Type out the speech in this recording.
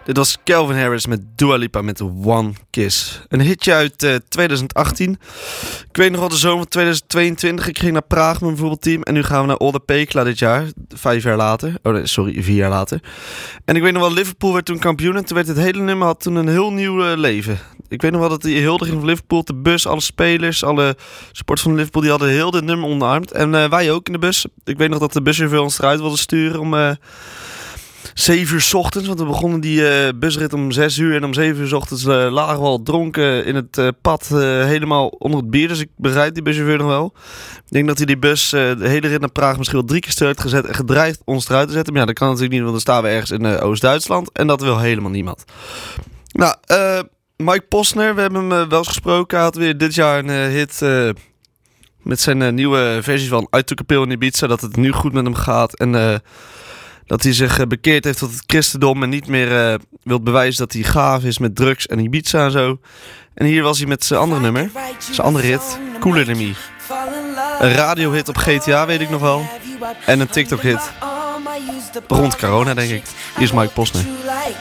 Dit was Calvin Harris met Dua Lipa met One Kiss. Een hitje uit 2018. Ik weet nog wel de zomer van 2022. Ik ging naar Praag met mijn voetbalteam. En nu gaan we naar Olde Pekela dit jaar. 4 jaar later. En ik weet nog wel, Liverpool werd toen kampioen. En toen werd het hele nummer had toen een heel nieuw leven. Ik weet nog wel dat die huldiging van Liverpool, de bus, alle spelers, alle supporters van Liverpool, die hadden heel dit nummer omarmd. En wij ook in de bus. Ik weet nog dat de buschauffeur ons eruit wilde sturen om 7 uur 's ochtends. Want we begonnen die busrit om 6 uur. En om 7 uur 's ochtends lagen we al dronken in het pad helemaal onder het bier. Dus ik begrijp die buschauffeur nog wel. Ik denk dat hij die bus de hele rit naar Praag misschien wel 3 keer stil heeft gezet en gedreigd ons eruit te zetten. Maar ja, dat kan natuurlijk niet, want dan staan we ergens in Oost-Duitsland. En dat wil helemaal niemand. Nou, Mike Posner, we hebben hem wel eens gesproken. Hij had weer dit jaar een hit met zijn nieuwe versie van I Took a Pill in Ibiza. Dat het nu goed met hem gaat. En dat hij zich bekeerd heeft tot het christendom. En niet meer wil bewijzen dat hij gaaf is met drugs en Ibiza en zo. En hier was hij met zijn andere nummer. Zijn andere hit, Cooler Than Me. Een radiohit op GTA, weet ik nog wel. En een TikTok-hit. Rond corona, denk ik. Hier is Mike Posner.